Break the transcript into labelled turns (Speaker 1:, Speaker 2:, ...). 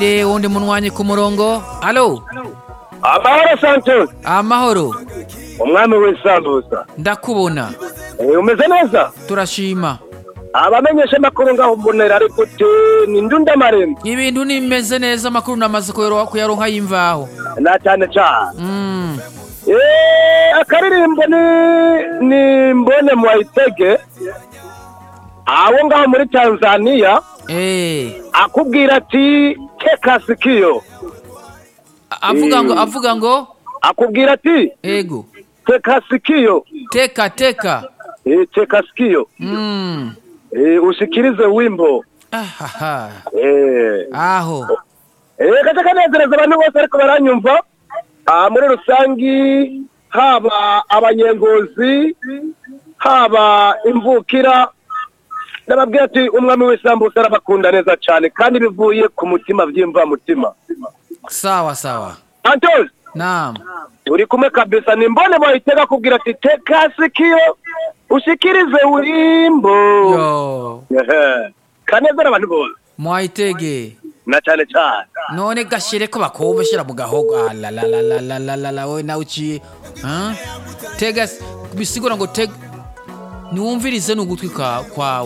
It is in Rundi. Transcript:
Speaker 1: Wundi munwanyi ku murongo. Alo.
Speaker 2: Amahoro Santos.
Speaker 1: Amahoro.
Speaker 2: Umwami w'isambusa.
Speaker 1: Ndakubona.
Speaker 2: Umeze neza?
Speaker 1: Turashima.
Speaker 2: Abamenyesha makuru ngaho mbonera ariko ni ndunda marembo.
Speaker 1: Ibintu nimeze neza makuru namaze kuyaronka yimvaho.
Speaker 2: Na cyane cyane. Akaririmbo ni mbone mwayitege. Aho ngaho muri Tanzania. Akubwira ati teka sikio.
Speaker 1: Avuga ngo
Speaker 2: akubwira ati
Speaker 1: ego
Speaker 2: teka sikio.
Speaker 1: Teka
Speaker 2: teka sikio. Usikilize wimbo.
Speaker 1: Aho.
Speaker 2: Kaje kanezereza abantu bose ariko baranyumva. Muri rusangi haba abanyengozi haba imvukira nababwira ati umwami w'isambusa arabakunda neza cyane kandi bivuye ku mutima vyimva mutima.
Speaker 1: Sawa.
Speaker 2: Antos.
Speaker 1: Naam.
Speaker 2: Turi kumwe kabisa ni mbone mwayitega kubwira ati teka sikio usikilize wimbo.
Speaker 1: Yo.
Speaker 2: Kanezera abantu bose.
Speaker 1: Mwayitege.
Speaker 2: Na cyane.
Speaker 1: None gashire ko bakobashira mu gahogo. La we na uci. Tega bisigura ngo tega niwumvirize n'ugutwi kwa